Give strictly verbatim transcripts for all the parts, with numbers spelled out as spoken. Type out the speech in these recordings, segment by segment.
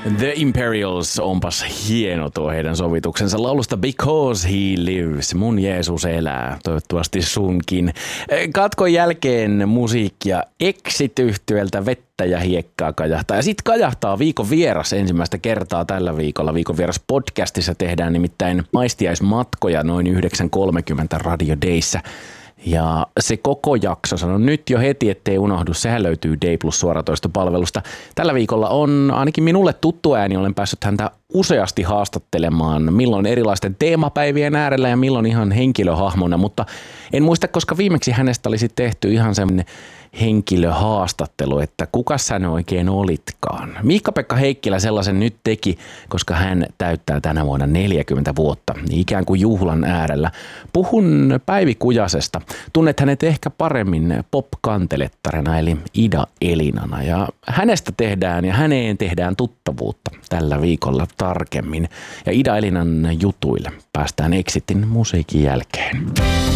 The Imperials, onpas hieno tuo heidän sovituksensa laulusta Because He Lives, mun Jeesus elää, toivottavasti sunkin. Katkon jälkeen musiikkia Exit-yhtyeltä Vettä ja hiekkaa kajahtaa. Ja sit kajahtaa viikon vieras ensimmäistä kertaa tällä viikolla. Viikon vieras podcastissa tehdään nimittäin maistiaismatkoja noin yhdeksän kolmekymmentä Radio Dayssä. Ja se koko jakso, sanon nyt jo heti, ettei unohdu, sehän löytyy Day Plus suoratoistopalvelusta. Tällä viikolla on ainakin minulle tuttu ääni, olen päässyt häntä useasti haastattelemaan, milloin erilaisten teemapäivien äärellä ja milloin ihan henkilöhahmona, mutta en muista, koska viimeksi hänestä olisi tehty ihan semmoinen henkilöhaastattelu, että kuka sä oikein olitkaan. Miikka-Pekka Heikkilä sellaisen nyt teki, koska hän täyttää tänä vuonna neljäkymmentä vuotta, ikään kuin juhlan äärellä. Puhun Päivi Kujasesta. Tunnet hänet ehkä paremmin pop-kantelettarena, eli Ida Elinana. Ja hänestä tehdään ja häneen tehdään tuttavuutta tällä viikolla tarkemmin. Ja Ida Elinan jutuille päästään Exitin musiikin jälkeen.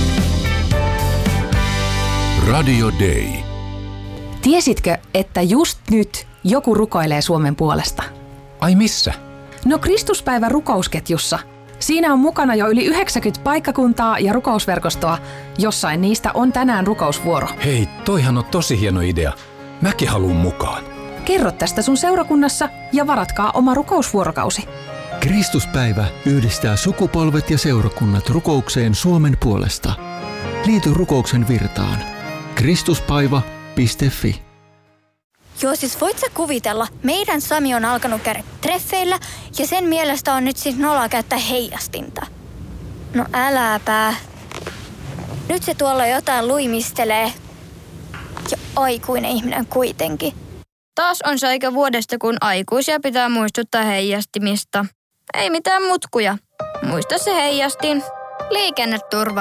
Radio Day. Tiesitkö, että just nyt joku rukoilee Suomen puolesta? Ai missä? No Kristuspäivä rukousketjussa. Siinä on mukana jo yli yhdeksänkymmentä paikkakuntaa ja rukousverkostoa. Jossain niistä on tänään rukousvuoro. Hei, toihan on tosi hieno idea. Mäkin haluun mukaan. Kerro tästä sun seurakunnassa ja varatkaa oma rukousvuorokausi. Kristuspäivä yhdistää sukupolvet ja seurakunnat rukoukseen Suomen puolesta. Liity rukouksen virtaan. kristuspaiva piste fi. Joo, siis voit sä kuvitella, meidän Sami on alkanut käydä treffeillä ja sen mielestä on nyt siis noloa käyttää heijastinta. No äläpä. Nyt se tuolla jotain luimistelee. Ja aikuinen ihminen kuitenkin. Taas on se aika vuodesta, kun aikuisia pitää muistuttaa heijastimista. Ei mitään mutkuja. Muista se heijastin. Liikenneturva.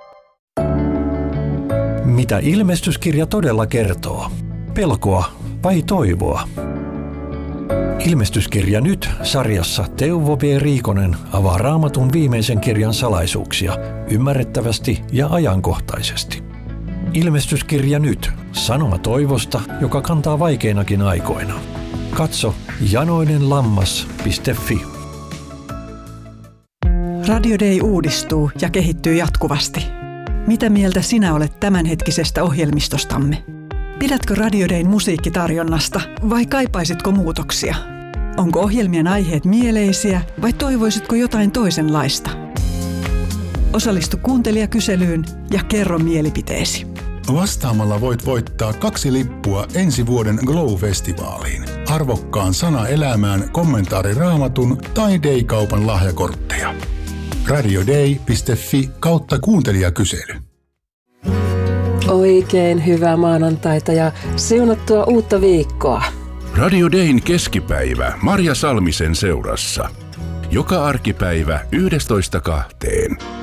Mitä ilmestyskirja todella kertoo? Pelkoa vai toivoa? Ilmestyskirja nyt -sarjassa Teuvo V. Riikonen avaa Raamatun viimeisen kirjan salaisuuksia ymmärrettävästi ja ajankohtaisesti. Ilmestyskirja nyt -sanoma toivosta, joka kantaa vaikeinakin aikoina. Katso janoinenlammas piste fi. Radio Day uudistuu ja kehittyy jatkuvasti. Mitä mieltä sinä olet tämänhetkisestä ohjelmistostamme? Pidätkö Radio Dayn musiikkitarjonnasta vai kaipaisitko muutoksia? Onko ohjelmien aiheet mieleisiä vai toivoisitko jotain toisenlaista? Osallistu kuuntelijakyselyyn ja kerro mielipiteesi. Vastaamalla voit voittaa kaksi lippua ensi vuoden Glow-festivaaliin, arvokkaan Sana elämään kommentaari Raamatun tai Day-kaupan lahjakortteja. radioday piste fi kautta kuuntelijakysely. Oikein hyvää maanantaita ja siunattua uutta viikkoa. Radio Dayn keskipäivä Marja Salmisen seurassa. Joka arkipäivä yhdestoista kahteen.